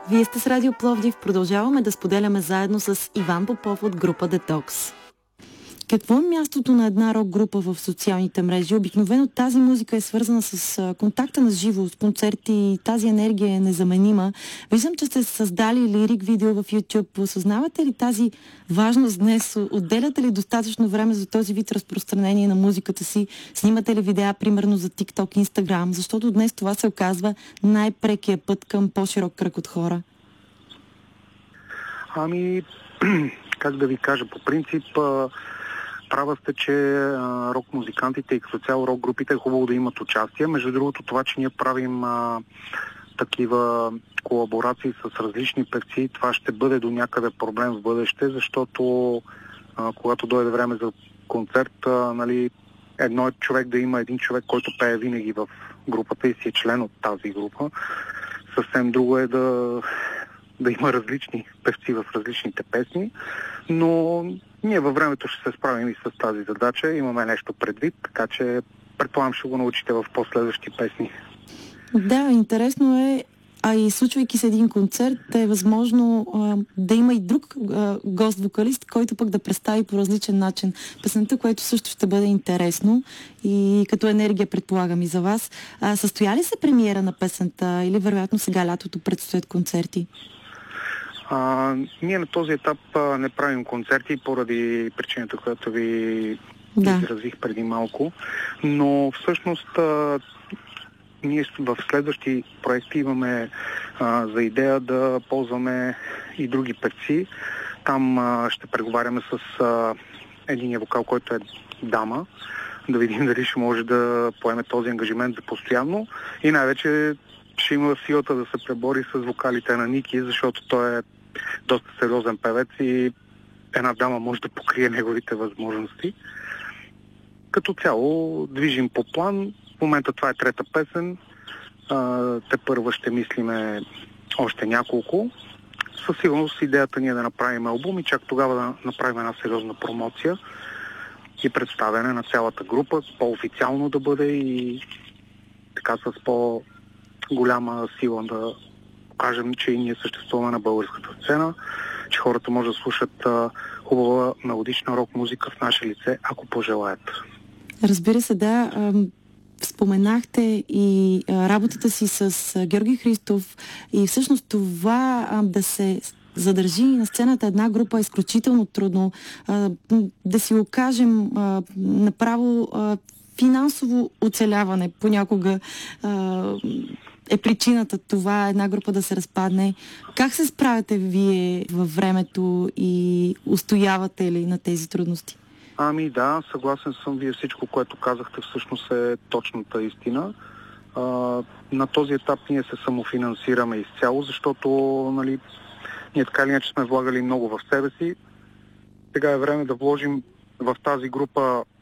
Вие сте с Радио Пловдив. Продължаваме да споделяме заедно с Иван Попов от група Детокс. Какво е мястото на една рок-група в социалните мрежи? Обикновено тази музика е свързана с контакта на живо, с концерти и тази енергия е незаменима. Виждам, че сте създали лирик видео в YouTube. Осъзнавате ли тази важност днес? Отделяте ли достатъчно време за този вид разпространение на музиката си? Снимате ли видеа, примерно за TikTok, Instagram? Защото днес това се оказва най-прекия път към по-широк кръг от хора. Как да ви кажа, по принцип... Права сте, че рок-музикантите и като цяло рок-групите е хубаво да имат участие. Между другото, това, че ние правим такива колаборации с различни певци, това ще бъде до някъде проблем в бъдеще, защото когато дойде време за концерт, едно е човек да има един човек, който пее винаги в групата и си е член от тази група. Съвсем друго е да има различни певци в различните песни, но ние във времето ще се справим и с тази задача. Имаме нещо предвид, така че предполагам ще го научите в последващи песни. Да, интересно е, а и случвайки се един концерт, е възможно да има и друг гост-вокалист, който пък да представи по различен начин песента, което също ще бъде интересно и като енергия предполагам и за вас. Състоя ли се премиера на песента или вероятно сега лятото предстоят концерти? Ние на този етап не правим концерти поради причината, която ви изразих преди малко, но всъщност ние в следващи проекти имаме за идея да ползваме и други певци. Там ще преговаряме с единия вокал, който е дама, да видим дали ще може да поеме този ангажимент за постоянно и най-вече ще има силата да се пребори с вокалите на Ники, защото той е доста сериозен певец и една дама може да покрие неговите възможности. Като цяло движим по план. В момента това е трета песен. Тепърва ще мислиме още няколко. Със сигурност идеята ни е да направим албум и чак тогава да направим една сериозна промоция и представяне на цялата група, по-официално да бъде и така с по-голяма сила да покажем, че и ние съществуваме на българската сцена, че хората може да слушат хубава мелодична рок-музика в наше лице, ако пожелаят. Разбира се, да. Споменахте и работата си с Георги Христов и всъщност това да се задържи на сцената една група е изключително трудно. Да си го кажем направо финансово оцеляване понякога е причината това една група да се разпадне. Как се справяте вие във времето и устоявате ли на тези трудности? Да, съгласен съм. Вие всичко, което казахте, всъщност е точната истина. На този етап ние се самофинансираме изцяло, защото ние така или иначе сме влагали много в себе си. Сега е време да вложим в тази група